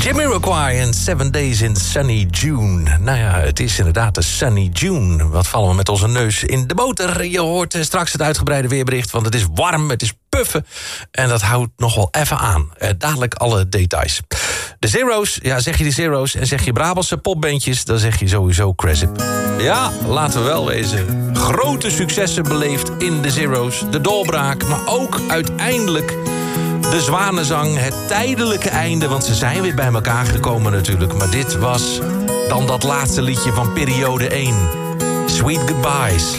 Jamiroquai en 7 Days in Sunny June. Nou ja, het is inderdaad de Sunny June. Wat vallen we met onze neus in de boter? Je hoort straks het uitgebreide weerbericht, want het is warm, het is puffen. En dat houdt nog wel even aan. Dadelijk alle details. De Zero's, ja, zeg je de Zero's en zeg je Brabantse popbandjes, dan zeg je sowieso Cresip. Ja, laten we wel wezen. Grote successen beleefd in de Zero's. De doorbraak, maar ook uiteindelijk de Zwanenzang, het tijdelijke einde, want ze zijn weer bij elkaar gekomen natuurlijk. Maar dit was dan dat laatste liedje van periode 1. Sweet Goodbyes.